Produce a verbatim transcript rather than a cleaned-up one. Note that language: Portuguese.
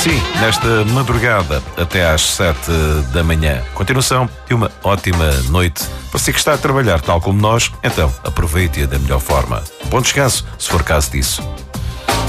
Sim, nesta madrugada até às sete da manhã. Continuação de uma ótima noite. Para si que está a trabalhar tal como nós, então aproveite-a da melhor forma. Bom descanso, se for caso disso.